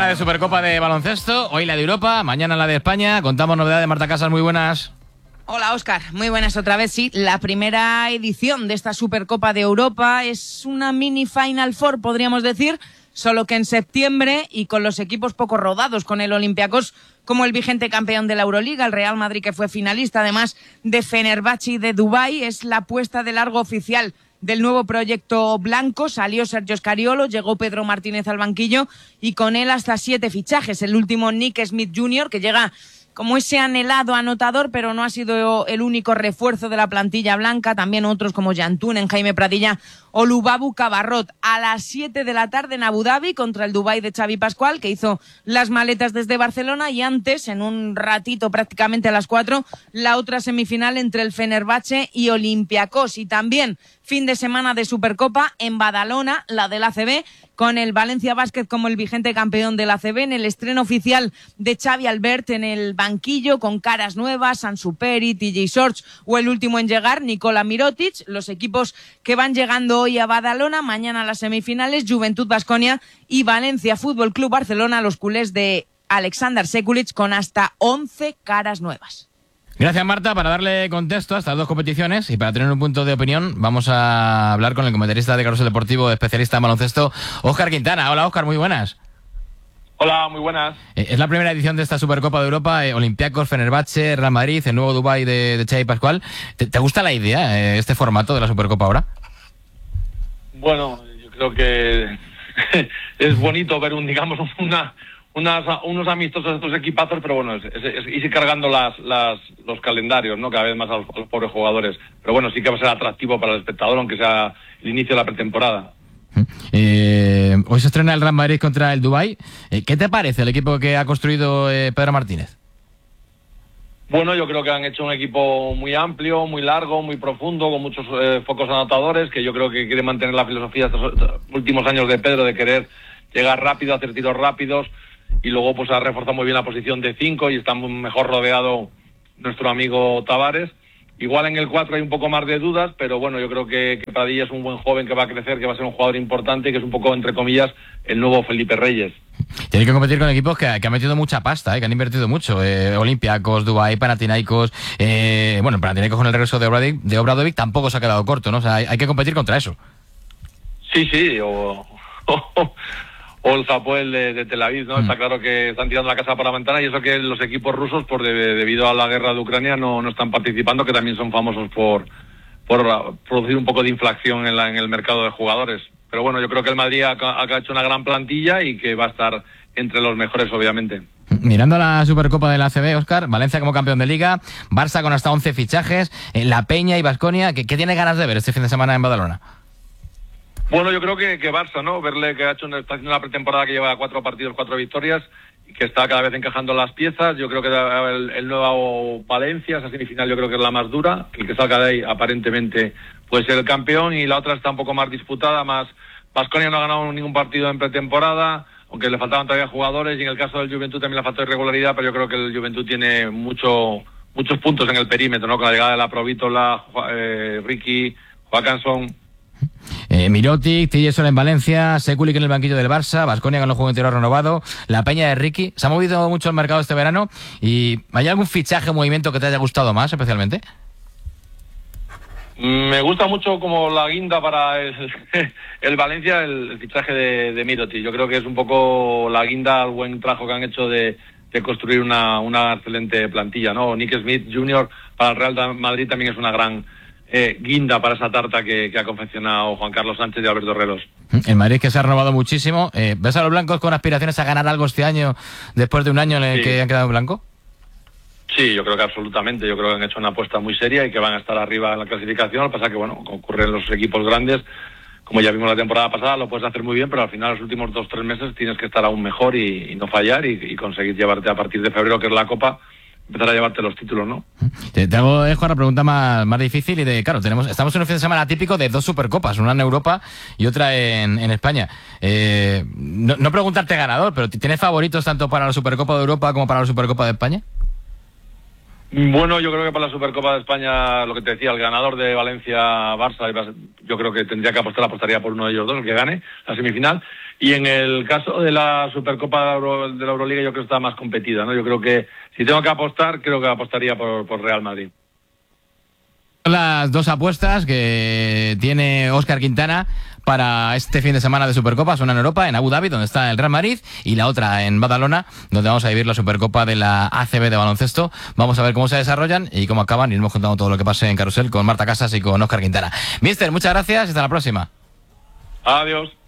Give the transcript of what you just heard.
semana de Supercopa de baloncesto, hoy la de Europa, mañana la de España. Contamos novedades. Marta Casas, muy buenas. Hola Óscar, muy buenas otra vez. Sí, la primera edición de esta Supercopa de Europa es una mini Final Four, podríamos decir, solo que en septiembre y con los equipos poco rodados, con el Olympiacos como el vigente campeón de la Euroliga, el Real Madrid que fue finalista, además de Fenerbahce y de Dubái. Es la puesta de largo oficial del nuevo proyecto blanco. Salió Sergio Scariolo, llegó Pedro Martínez al banquillo y con él hasta 7 fichajes. El último, Nick Smith Jr., que llega como ese anhelado anotador, pero no ha sido el único refuerzo de la plantilla blanca. También otros como Jan Tunen, Jaime Pradilla o Lubabu Cabarrot. A las 7 de la tarde en Abu Dhabi contra el Dubái de Xavi Pascual, que hizo las maletas desde Barcelona. Y antes, en un ratito, prácticamente a las 4, la otra semifinal entre el Fenerbahce y Olympiacos. Y también fin de semana de Supercopa en Badalona, la del ACB, con el Valencia Basket como el vigente campeón del ACB, en el estreno oficial de Xavi Albert en el banquillo, con caras nuevas, Ansu Peri, TJ Shorts o el último en llegar, Nikola Mirotic. Los equipos que van llegando hoy a Badalona, mañana las semifinales, Juventud Baskonia y Valencia Fútbol Club Barcelona, los culés de Alexander Sekulic, con hasta 11 caras nuevas. Gracias, Marta. Para darle contexto a estas dos competiciones y para tener un punto de opinión, vamos a hablar con el comentarista de Carrusel Deportivo, especialista en baloncesto, Óscar Quintana. Hola, Óscar, muy buenas. Hola, muy buenas. Es la primera edición de esta Supercopa de Europa, Olympiacos, Fenerbahce, Real Madrid, el nuevo Dubái de Xavi Pascual. ¿Te gusta la idea, este formato de la Supercopa ahora? Bueno, yo creo que es bonito ver unos amistosos de estos equipazos, pero bueno, es ir cargando los calendarios, ¿no? Cada vez más a los pobres jugadores. Pero bueno, sí que va a ser atractivo para el espectador, aunque sea el inicio de la pretemporada. Hoy se estrena el Real Madrid contra el Dubái. ¿Qué te parece el equipo que ha construido Pedro Martínez? Bueno, yo creo que han hecho un equipo muy amplio, muy largo, muy profundo, con muchos focos anotadores, que yo creo que quiere mantener la filosofía de estos últimos años de Pedro, de querer llegar rápido, hacer tiros rápidos. Y luego pues ha reforzado muy bien la posición de 5 y está mejor rodeado nuestro amigo Tavares. Igual en el 4 hay un poco más de dudas, pero bueno, yo creo que Padilla es un buen joven que va a crecer, que va a ser un jugador importante y que es un poco, entre comillas, el nuevo Felipe Reyes. Tiene que competir con equipos que han metido mucha pasta, que han invertido mucho. Olympiacos, Dubái, Panathinaikos. Bueno, Panathinaikos con el regreso de Obradovic tampoco se ha quedado corto, ¿no? O sea, hay que competir contra eso. Sí, o el Hapoel de Tel Aviv, ¿no? Está claro que están tirando la casa por la ventana, y eso que los equipos rusos, debido a la guerra de Ucrania, no están participando, que también son famosos por producir un poco de inflación en el mercado de jugadores. Pero bueno, yo creo que el Madrid ha hecho una gran plantilla y que va a estar entre los mejores, obviamente. Mirando a la Supercopa de la ACB, Óscar, Valencia como campeón de Liga, Barça con hasta 11 fichajes, La Peña y Baskonia, ¿qué tienes ganas de ver este fin de semana en Badalona? Bueno, yo creo que Barça, ¿no? Verle que está haciendo una pretemporada que lleva 4 partidos, 4 victorias, y que está cada vez encajando las piezas. Yo creo que el nuevo Valencia, esa semifinal, yo creo que es la más dura. El que salga de ahí, aparentemente, puede ser el campeón, y la otra está un poco más disputada, más. Baskonia no ha ganado ningún partido en pretemporada, aunque le faltaban todavía jugadores, y en el caso del Juventud también le faltó irregularidad, pero yo creo que el Juventud tiene muchos puntos en el perímetro, ¿no? Con la llegada de la Provítola, Ricky, Joaquinson. Mirotic, TJ en Valencia, Sekulic en el banquillo del Barça, Baskonia con el juego interior renovado, La Peña de Ricky. Se ha movido mucho el mercado este verano, y ¿hay algún fichaje o movimiento que te haya gustado más especialmente? Me gusta mucho como la guinda para el Valencia, el fichaje de Mirotic. Yo creo que es un poco la guinda al buen trabajo que han hecho de construir una excelente plantilla, ¿no? Nick Smith Jr. para el Real Madrid también es una gran guinda para esa tarta que ha confeccionado Juan Carlos Sánchez y Alberto Herreros. El Madrid, que se ha renovado muchísimo. ¿Ves a los blancos con aspiraciones a ganar algo este año, después de un año en el que han quedado en blanco? Sí, yo creo que absolutamente. Yo creo que han hecho una apuesta muy seria y que van a estar arriba en la clasificación. Lo que pasa es que, bueno, como ocurre en los equipos grandes, como ya vimos la temporada pasada, lo puedes hacer muy bien, pero al final, los últimos 2-3 meses, tienes que estar aún mejor y no fallar y conseguir llevarte a partir de febrero, que es la Copa, empezar a llevarte los títulos, ¿no? Te hago, la pregunta más difícil claro, estamos en un fin de semana atípico de 2 Supercopas, una en Europa y otra en España. No preguntarte ganador, pero ¿tienes favoritos tanto para la Supercopa de Europa como para la Supercopa de España? Bueno, yo creo que para la Supercopa de España, lo que te decía, el ganador de Valencia-Barça, yo creo que apostaría por uno de ellos dos, el que gane la semifinal. Y en el caso de la Supercopa de la Euroliga, yo creo que está más competida, ¿no? Yo creo que si tengo que apostar, creo que apostaría por Real Madrid. Las dos apuestas que tiene Óscar Quintana para este fin de semana de Supercopas, una en Europa, en Abu Dhabi, donde está el Real Madrid, y la otra en Badalona, donde vamos a vivir la Supercopa de la ACB de baloncesto. Vamos a ver cómo se desarrollan y cómo acaban, y iremos contando todo lo que pase en Carrusel con Marta Casas y con Óscar Quintana. Mister, muchas gracias y hasta la próxima. Adiós.